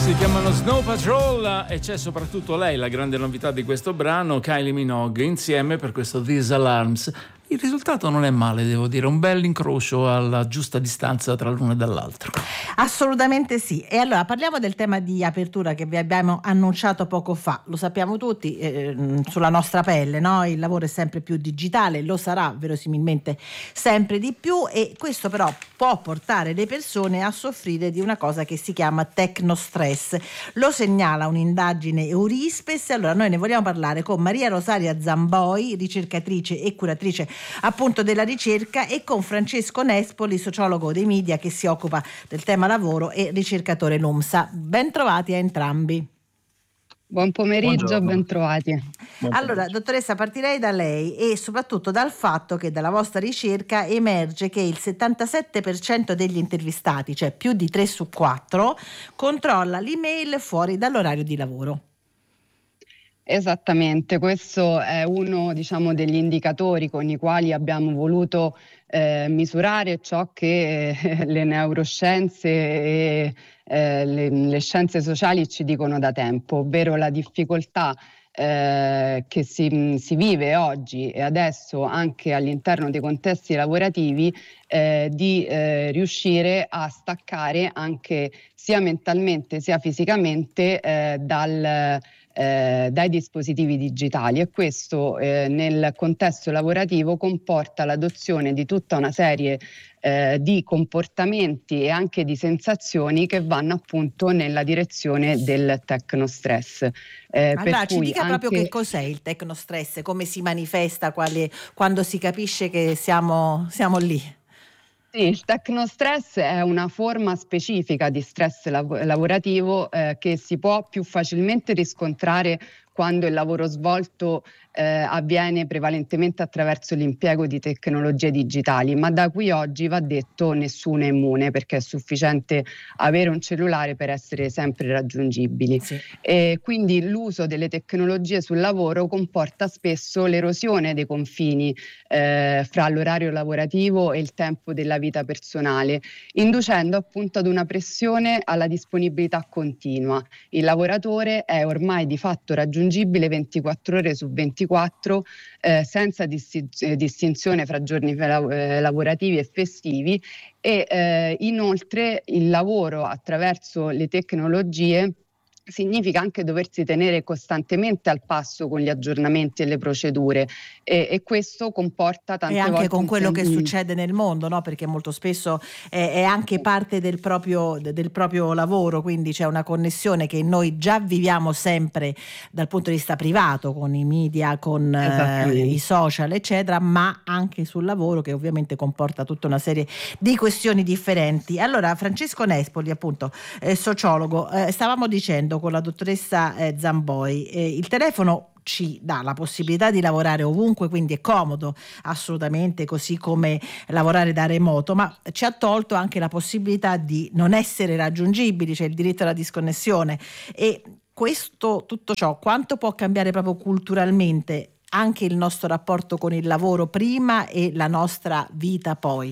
Si chiamano Snow Patrol e c'è soprattutto lei, la grande novità di questo brano, Kylie Minogue, insieme per questo These Alarms. Il risultato non è male, devo dire, un bel incrocio alla giusta distanza tra l'uno e dall'altro. Assolutamente sì. E allora parliamo del tema di apertura che vi abbiamo annunciato poco fa. Lo sappiamo tutti, sulla nostra pelle, no? Il lavoro è sempre più digitale, lo sarà verosimilmente sempre di più, e questo però può portare le persone a soffrire di una cosa che si chiama tecnostress. Lo segnala un'indagine Eurispes. Allora noi ne vogliamo parlare con Maria Rosaria Zamboi, ricercatrice e curatrice appunto della ricerca, e con Francesco Nespoli, sociologo dei media che si occupa del tema lavoro e ricercatore LUMSA. Ben trovati a entrambi. Buon pomeriggio, Buongiorno. ben trovati. Allora, dottoressa, partirei da lei e soprattutto dal fatto che dalla vostra ricerca emerge che il 77% degli intervistati, cioè più di 3 su 4, controlla l'email fuori dall'orario di lavoro. Esattamente, questo è uno, degli indicatori con i quali abbiamo voluto misurare ciò che le neuroscienze e le scienze sociali ci dicono da tempo, ovvero la difficoltà che si vive oggi e adesso anche all'interno dei contesti lavorativi di riuscire a staccare anche sia mentalmente sia fisicamente dai dispositivi digitali, e questo nel contesto lavorativo comporta l'adozione di tutta una serie di comportamenti e anche di sensazioni che vanno appunto nella direzione del tecnostress. Allora ci dica proprio che cos'è il tecnostress, come si manifesta, quando si capisce che siamo lì. Sì, il tecnostress è una forma specifica di stress lavorativo che si può più facilmente riscontrare quando il lavoro svolto avviene prevalentemente attraverso l'impiego di tecnologie digitali, ma da cui oggi va detto nessuno è immune, perché è sufficiente avere un cellulare per essere sempre raggiungibili. Sì. E quindi l'uso delle tecnologie sul lavoro comporta spesso l'erosione dei confini fra l'orario lavorativo e il tempo della vita personale, inducendo appunto ad una pressione alla disponibilità continua. Il lavoratore è ormai di fatto raggiungibile 24 ore su 24, senza distinzione fra giorni lavorativi e festivi, e inoltre il lavoro attraverso le tecnologie significa anche doversi tenere costantemente al passo con gli aggiornamenti e le procedure, e questo comporta tante volte e anche con quello che succede nel mondo, no? Perché molto spesso è anche parte del proprio lavoro, quindi c'è una connessione che noi già viviamo sempre dal punto di vista privato, con i media, con i social eccetera, ma anche sul lavoro, che ovviamente comporta tutta una serie di questioni differenti. Allora, Francesco Nespoli, appunto sociologo, stavamo dicendo con la dottoressa Zamboi, il telefono ci dà la possibilità di lavorare ovunque, quindi è comodo assolutamente, così come lavorare da remoto, ma ci ha tolto anche la possibilità di non essere raggiungibili, cioè il diritto alla disconnessione. E questo, tutto ciò, quanto può cambiare proprio culturalmente anche il nostro rapporto con il lavoro prima e la nostra vita poi?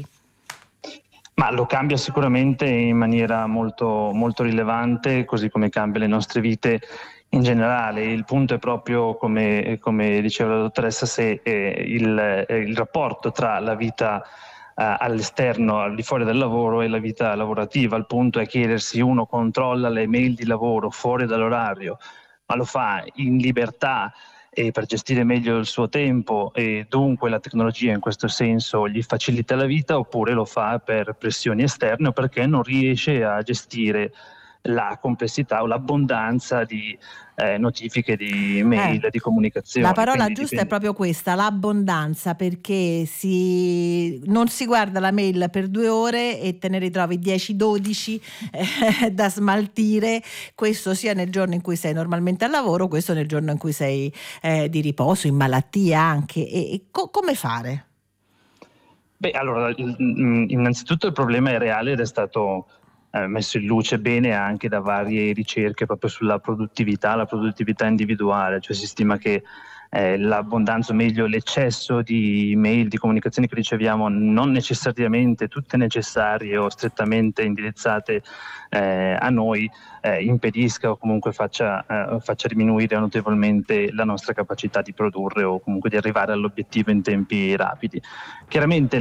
Ma lo cambia sicuramente in maniera molto, molto rilevante, così come cambia le nostre vite in generale. Il punto è proprio, come diceva la dottoressa, se il rapporto tra la vita all'esterno, al di fuori del lavoro, e la vita lavorativa. Il punto è chiedersi: uno controlla le mail di lavoro fuori dall'orario, ma lo fa in libertà e per gestire meglio il suo tempo, e dunque la tecnologia in questo senso gli facilita la vita, oppure lo fa per pressioni esterne o perché non riesce a gestire la complessità o l'abbondanza di notifiche, di mail, di comunicazioni. La parola Quindi giusta dipende. è proprio questa, l'abbondanza, perché non si guarda la mail per 2 ore e te ne ritrovi 10-12 da smaltire, questo sia nel giorno in cui sei normalmente al lavoro, questo nel giorno in cui sei di riposo, in malattia anche. Come fare? Beh, allora, innanzitutto il problema è reale ed è stato messo in luce bene anche da varie ricerche proprio sulla produttività, la produttività individuale. Cioè si stima che l'abbondanza, o meglio l'eccesso di email, di comunicazioni che riceviamo, non necessariamente tutte necessarie o strettamente indirizzate a noi, impedisca o comunque faccia diminuire notevolmente la nostra capacità di produrre o comunque di arrivare all'obiettivo in tempi rapidi. Chiaramente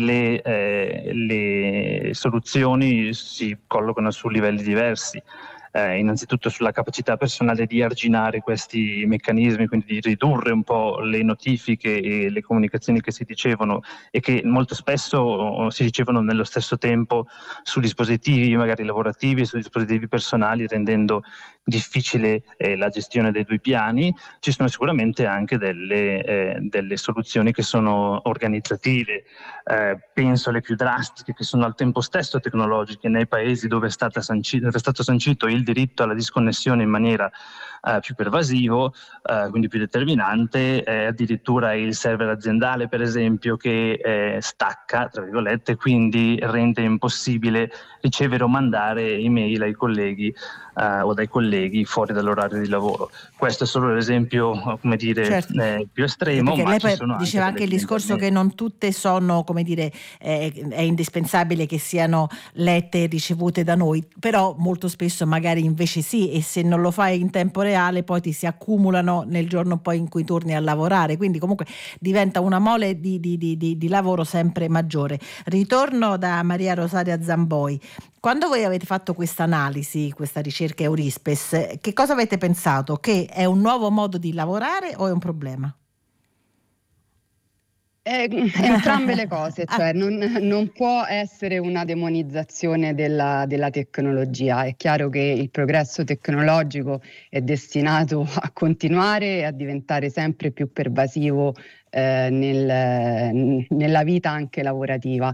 le soluzioni si collocano su livelli diversi. Innanzitutto sulla capacità personale di arginare questi meccanismi, quindi di ridurre un po' le notifiche e le comunicazioni che si ricevono e che molto spesso si ricevono nello stesso tempo su dispositivi magari lavorativi, su dispositivi personali, rendendo difficile la gestione dei due piani. Ci sono sicuramente anche delle soluzioni che sono organizzative, penso alle più drastiche, che sono al tempo stesso tecnologiche. Nei paesi dove è stato sancito il diritto alla disconnessione in maniera più pervasivo, quindi più determinante, addirittura il server aziendale, per esempio, che stacca, tra virgolette, quindi rende impossibile ricevere o mandare email ai colleghi o dai colleghi fuori dall'orario di lavoro. Questo è solo l'esempio, come dire, certo, più estremo. perché ma lei ci poi sono diceva anche il discorso che non tutte sono, come dire, è indispensabile che siano lette e ricevute da noi, però molto spesso magari invece sì, e se non lo fai in tempo reale poi ti si accumulano nel giorno poi in cui torni a lavorare, quindi comunque diventa una mole di lavoro sempre maggiore. Ritorno da Maria Rosaria Zamboi. Quando voi avete fatto questa analisi, questa ricerca Eurispes, che cosa avete pensato? Che è un nuovo modo di lavorare o è un problema? Entrambe le cose, cioè non può essere una demonizzazione della tecnologia. È chiaro che il progresso tecnologico è destinato a continuare e a diventare sempre più pervasivo nella vita anche lavorativa.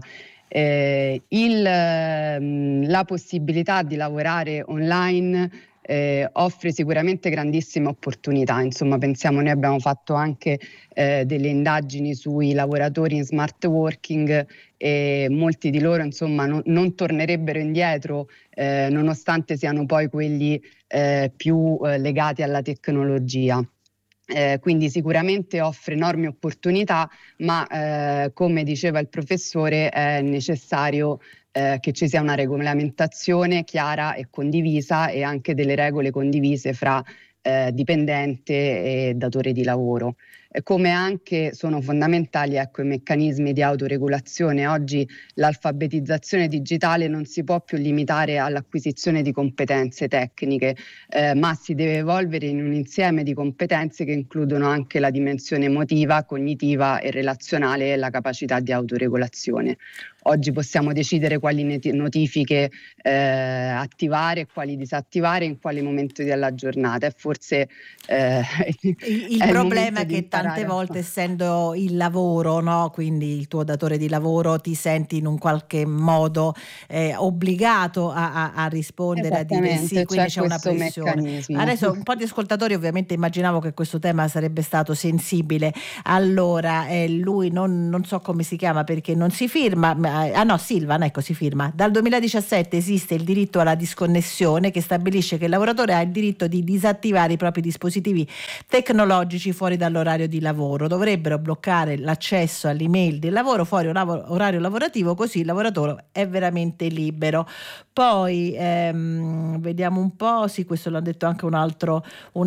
La possibilità di lavorare online offre sicuramente grandissime opportunità. Insomma, pensiamo, noi abbiamo fatto anche delle indagini sui lavoratori in smart working e molti di loro, insomma, non tornerebbero indietro nonostante siano poi quelli più legati alla tecnologia. Quindi sicuramente offre enormi opportunità, ma come diceva il professore è necessario che ci sia una regolamentazione chiara e condivisa e anche delle regole condivise fra dipendente e datore di lavoro. Come anche sono fondamentali, ecco, i meccanismi di autoregolazione. Oggi l'alfabetizzazione digitale non si può più limitare all'acquisizione di competenze tecniche, ma si deve evolvere in un insieme di competenze che includono anche la dimensione emotiva, cognitiva e relazionale e la capacità di autoregolazione. Oggi possiamo decidere quali notifiche attivare e quali disattivare in quale momento della giornata, e forse il problema è che tante volte, essendo il lavoro, no? Quindi il tuo datore di lavoro, ti senti in un qualche modo obbligato a rispondere, a dire sì, quindi c'è una pressione. Meccanismo. Adesso un po' di ascoltatori ovviamente immaginavo che questo tema sarebbe stato sensibile. Allora lui non so come si chiama perché non si firma. Silvan, ecco, si firma. Dal 2017 esiste il diritto alla disconnessione che stabilisce che il lavoratore ha il diritto di disattivare i propri dispositivi tecnologici fuori dall'orario di lavoro. Dovrebbero bloccare l'accesso all'email del lavoro fuori orario lavorativo, così il lavoratore è veramente libero. Poi vediamo un po', sì, questo l'ha detto anche un altro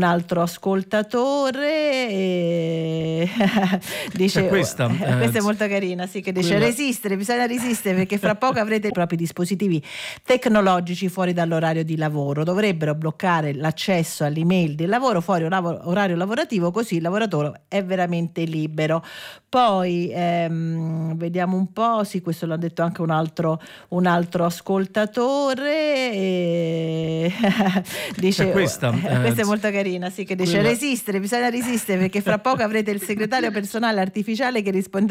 ascoltatore. Dice, questa è molto carina, sì, che dice bisogna resistere perché fra poco avrete i propri dispositivi tecnologici fuori dall'orario di lavoro. Dovrebbero bloccare l'accesso all'email del lavoro fuori orario lavorativo, così il lavoratore è veramente libero. Poi vediamo un po', sì, questo l'ha detto anche un altro ascoltatore. Dice, questa è molto carina, sì, che dice bisogna resistere perché fra poco avrete il segretario personale artificiale che risponderà